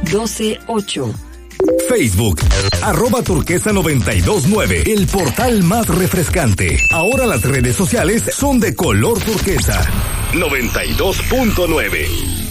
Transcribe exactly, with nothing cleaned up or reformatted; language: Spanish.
doce ocho. Facebook, arroba turquesa noventa y dos nueve, el portal más refrescante. Ahora las redes sociales son de color turquesa. noventa y dos punto nueve.